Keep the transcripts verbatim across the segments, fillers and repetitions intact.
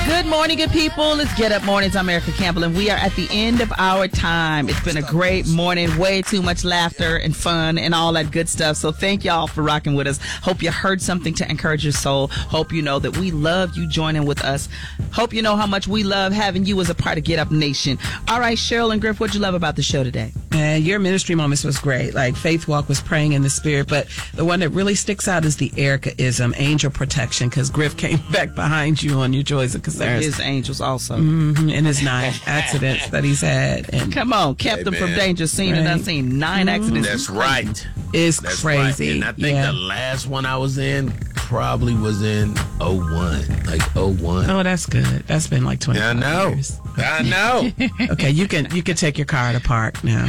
Good morning, good people. It's Get Up Mornings. I'm Erica Campbell, and we are at the end of our time. It's been a great morning. Way too much laughter and fun and all that good stuff. So thank y'all for rocking with us. Hope you heard something to encourage your soul. Hope you know that we love you joining with us. Hope you know how much we love having you as a part of Get Up Nation. All right, Cheryl and Griff, what'd you love about the show today? And your ministry moments was great. Like Faith Walk was praying in the spirit, but the one that really sticks out is the Erica-ism, angel protection, because Griff came back behind you on your joys and concerns. His angels also. Mm-hmm, in his nine accidents that he's had. And come on, kept Amen. him from danger, seen right. and unseen. Nine mm-hmm. accidents. That's right. It's That's crazy. Right. And I think yeah. the last one I was in probably was in oh one, like oh one. Oh, that's good. That's been like twenty. I know. Years. I know. Okay, you can you can take your car to park now.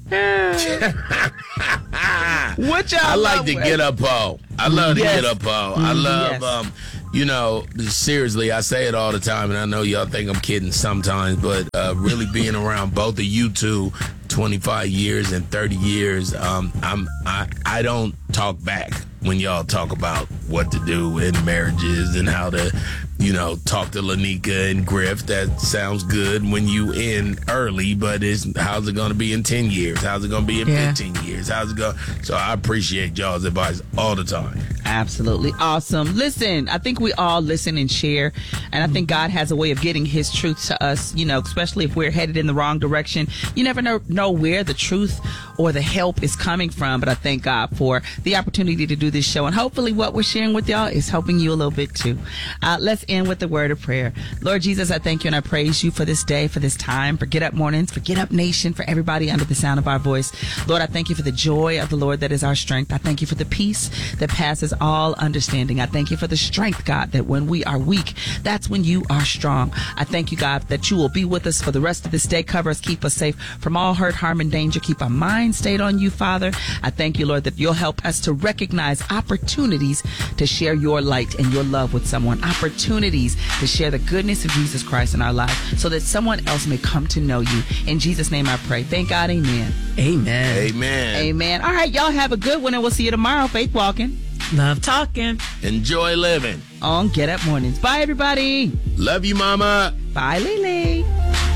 What y'all I like love to with? get up, Paul. I love Yes. to get up, Paul. I love, Yes. um, you know, seriously, I say it all the time, and I know y'all think I'm kidding sometimes, but uh, really being around both of you two, twenty-five years and thirty years, um, I'm I I don't talk back when y'all talk about what to do in marriages and how to, you know, talk to Lanika and Griff. That sounds good when you in early, but it's how's it going to be in ten years? How's it going to be in Yeah. fifteen years? How's it going? So I appreciate y'all's advice all the time. Absolutely awesome. Listen, I think we all listen and share, and I think God has a way of getting his truth to us, you know, especially if we're headed in the wrong direction. You never know, know where the truth or the help is coming from, but I thank God for the opportunity to do this show, and hopefully what we're sharing with y'all is helping you a little bit too. Uh, let's end with the word of prayer. Lord Jesus, I thank you and I praise you for this day, for this time, for Get Up Mornings, for Get Up Nation, for everybody under the sound of our voice. Lord, I thank you for the joy of the Lord that is our strength. I thank you for the peace that passes all understanding. I thank you for the strength, God, that when we are weak, that's when you are strong. I thank you, God, that you will be with us for the rest of this day. Cover us, keep us safe from all hurt, harm, and danger. Keep our mind stayed on you, Father. I thank you, Lord, that you'll help us to recognize opportunities to share your light and your love with someone. Opportunities to share the goodness of Jesus Christ in our life so that someone else may come to know you. In Jesus' name I pray. Thank God. Amen. Amen. Amen. Amen. All right, y'all have a good one, and we'll see you tomorrow. Faith Walking Love talking. Enjoy living. on Get Up Mornings. Bye, everybody. Love you, Mama. Bye, Lily.